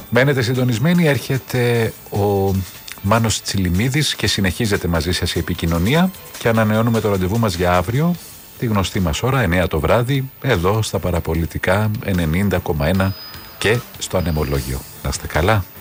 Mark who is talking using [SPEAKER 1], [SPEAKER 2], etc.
[SPEAKER 1] Μένετε συντονισμένοι, έρχεται ο Μάνος Τσιλιμίδης και συνεχίζεται μαζί σας η επικοινωνία και ανανεώνουμε το ραντεβού μας για αύριο, τη γνωστή μας ώρα, 9 το βράδυ, εδώ στα Παραπολιτικά 90,1 και στο Ανεμολόγιο. Να είστε καλά.